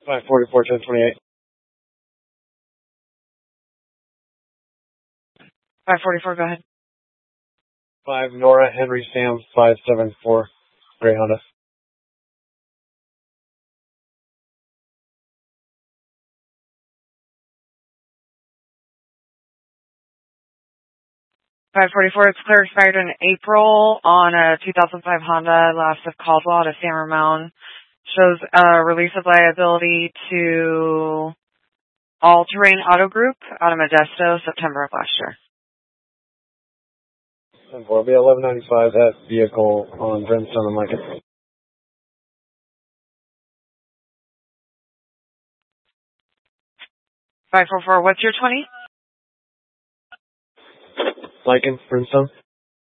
544, 1028. 544, go ahead. 5 Nora Henry Sam 574, Gray Honda. 544, it's clear expired in April on a 2005 Honda Last of Caldwell to San Ramon. Shows release of liability to All Terrain Auto Group out of Modesto, September of last year. 10-4, be 1195, that vehicle on Brimstone and Lincoln. 544, what's your 20? Lincoln, Brimstone.